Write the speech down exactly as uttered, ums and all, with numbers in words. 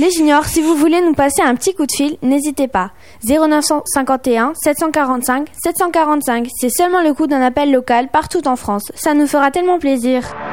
Les juniors, si vous voulez nous passer un petit coup de fil, n'hésitez pas. zéro neuf cinquante et un sept cent quarante-cinq sept cent quarante-cinq. C'est seulement le coût d'un appel local partout en France. Ça nous fera tellement plaisir.